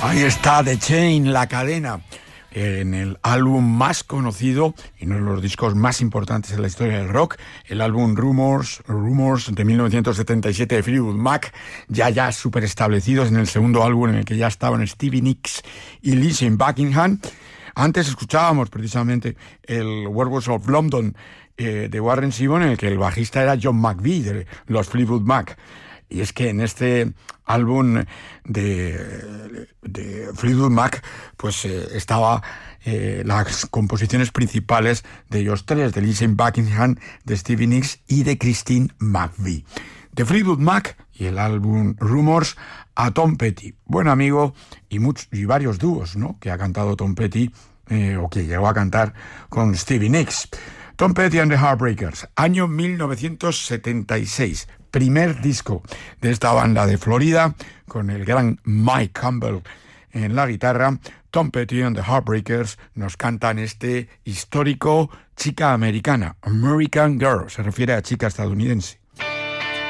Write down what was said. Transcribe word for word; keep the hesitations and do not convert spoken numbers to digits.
Ahí está The Chain, La Cadena, en el álbum más conocido y uno de los discos más importantes en la historia del rock, el álbum Rumours, Rumours de mil novecientos setenta y siete de Fleetwood Mac, ya ya súper establecidos en el segundo álbum en el que ya estaban Stevie Nicks y Lindsey Buckingham. Antes escuchábamos precisamente el Werewolves of London eh, de Warren Zevon, en el que el bajista era John McVie de los Fleetwood Mac. Y es que en este álbum de, de Fleetwood Mac pues eh, estaba eh, las composiciones principales de ellos tres, de Lindsey Buckingham, de Stevie Nicks y de Christine McVie. De Fleetwood Mac y el álbum Rumours a Tom Petty, buen amigo y, muchos, y varios dúos, ¿no?, que ha cantado Tom Petty eh, o que llegó a cantar con Stevie Nicks. Tom Petty and the Heartbreakers, año mil novecientos setenta y seis, primer disco de esta banda de Florida, con el gran Mike Campbell en la guitarra. Tom Petty and the Heartbreakers nos cantan este histórico Chica Americana, American Girl, se refiere a chica estadounidense.